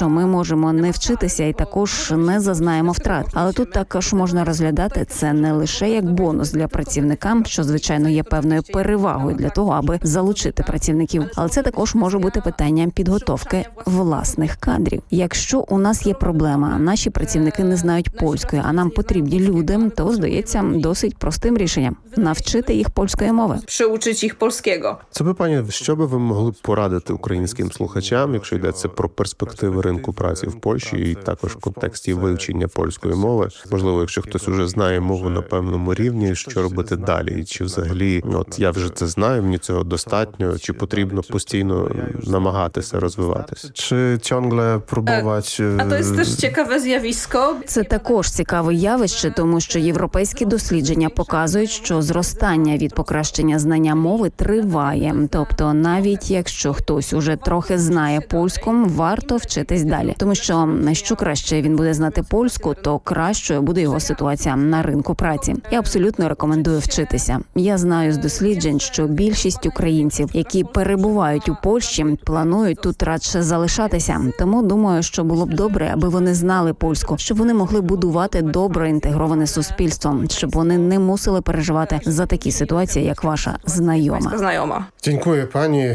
що ми можемо не вчитися і також не зазнаємо втрат. Але тут також можна розглядати це не лише як бонус для працівника, що, звичайно, є певною перевагою для того, аби залучити працівників. Але це також може бути питанням підготовки власних кадрів. Якщо у нас є проблема, наші працівники не знають польської, а нам потрібні люди, то, здається, досить простим рішенням – навчити їх польської мови. Przyuczyć ich polskiego. Це би, пані, що би ви могли б порадити українським слухачам, якщо йдеться про перспективи ринку праці в Польщі і також в контексті вивчення польської мови? Можливо, якщо хтось уже знає мову на певному рівні, що робити далі? Чи взагалі, от я вже це знаю, мені цього достатньо? Чи потрібно постійно намагатися розвиватися? Czy ciągle próbować... A to jest też ciekawe zjawisko. Це також цікаве явище, тому що європейські дослідження показують, що зростання від покращення знання мови триває. Тобто, навіть якщо хтось уже трохи знає польську, варто вчитись далі. Тому що краще він буде знати польську, то кращою буде його ситуація на ринку праці. Я абсолютно рекомендую вчитися. Я знаю з досліджень, що більшість українців, які перебувають у Польщі, планують тут радше залишатися. Тому думаю, що було б добре, аби вони знали польську, щоб вони могли будувати добре інтегроване суспільство, щоб вони не мусили переживати за такі ситуації, як ваша знайома. Znajoma. Dziękuję pani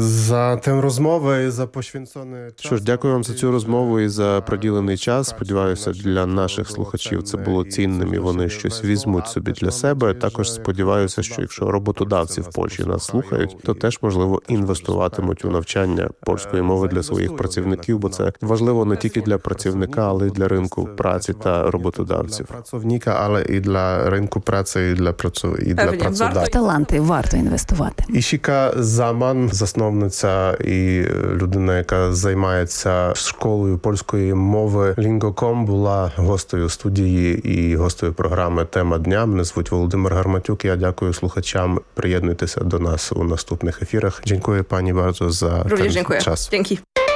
za tę rozmowę i za poświęcony czas. Що ж, дякую вам за цю розмову і за приділений час. Сподіваюся, для наших слухачів це було цінним і вони щось візьмуть собі для себе. Також сподіваюся, що якщо роботодавці в Польщі нас слухають, то теж, можливо, інвестуватимуть у навчання польської мови для своїх працівників, бо це важливо не тільки для працівника, але й для ринку праці та роботодавців. Pracownika, ale i dla rynku pracy, i dla Pewnie, pracodawcy. В таланти варто інвестувати. Ішіка Заман, засновниця і людина, яка займається школою польської мови Lingo.com, була гостею студії і гостею програми «Тема дня». Мене звуть Володимир Гарматюк. Я дякую слухачам. Приєднуйтеся до нас у наступних ефірах. Дякую, пані, bardzo za Również ten dziękuję. czas. Dzięki.